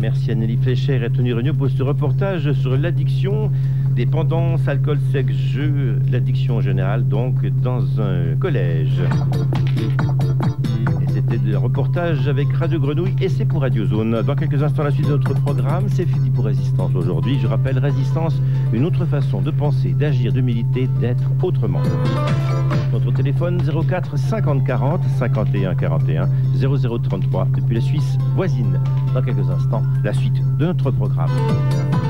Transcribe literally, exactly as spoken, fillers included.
Merci à Nelly Flécher et à Tony Regnault pour ce reportage sur l'addiction, dépendance, alcool, sexe, jeu, l'addiction en général, donc dans un collège. Et c'était le reportage avec Radio Grenouille et c'est pour Radio Zone. Dans quelques instants, la suite de notre programme, c'est fini pour Résistance aujourd'hui. Je rappelle, Résistance, une autre façon de penser, d'agir, de militer, d'être autrement. Notre téléphone zéro quatre cinquante quarante cinquante et un quarante et un zéro zéro trente-trois depuis la Suisse voisine. Dans quelques instants, la suite de notre programme.